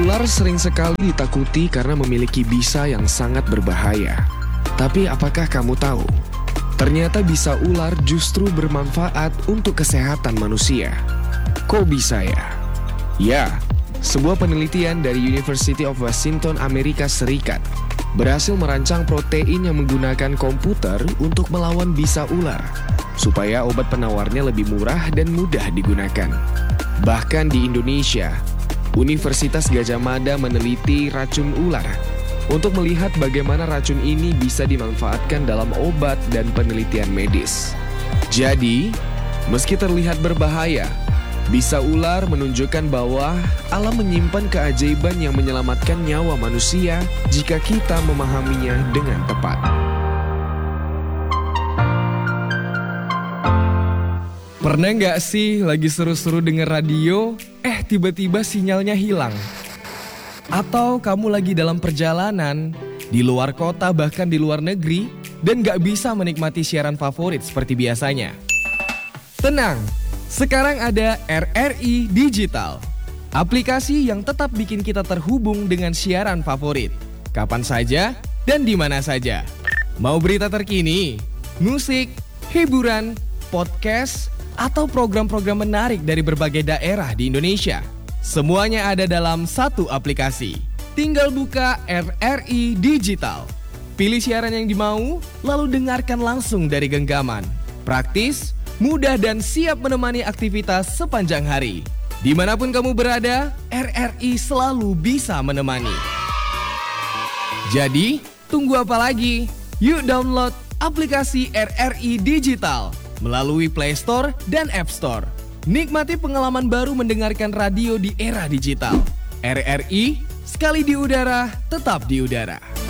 Ular sering sekali ditakuti karena memiliki bisa yang sangat berbahaya. Tapi apakah kamu tahu? Ternyata bisa ular justru bermanfaat untuk kesehatan manusia. Kok bisa ya? Ya, sebuah penelitian dari University of Washington, Amerika Serikat berhasil merancang protein yang menggunakan komputer untuk melawan bisa ular, supaya obat penawarnya lebih murah dan mudah digunakan. Bahkan di Indonesia, Universitas Gadjah Mada meneliti racun ular untuk melihat bagaimana racun ini bisa dimanfaatkan dalam obat dan penelitian medis. Jadi, meski terlihat berbahaya, bisa ular menunjukkan bahwa alam menyimpan keajaiban yang menyelamatkan nyawa manusia jika kita memahaminya dengan tepat. Pernah nggak sih lagi seru-seru denger radio, tiba-tiba sinyalnya hilang? Atau kamu lagi dalam perjalanan, di luar kota bahkan di luar negeri, dan nggak bisa menikmati siaran favorit seperti biasanya? Tenang, sekarang ada RRI Digital, aplikasi yang tetap bikin kita terhubung dengan siaran favorit, kapan saja dan di mana saja. Mau berita terkini, musik, hiburan, podcast, atau program-program menarik dari berbagai daerah di Indonesia. Semuanya ada dalam satu aplikasi. Tinggal buka RRI Digital. Pilih siaran yang dimau, lalu dengarkan langsung dari genggaman. Praktis, mudah dan siap menemani aktivitas sepanjang hari. Dimanapun kamu berada, RRI selalu bisa menemani. Jadi, tunggu apa lagi? Yuk download aplikasi RRI Digital melalui Play Store dan App Store. Nikmati pengalaman baru mendengarkan radio di era digital. RRI, sekali di udara, tetap di udara.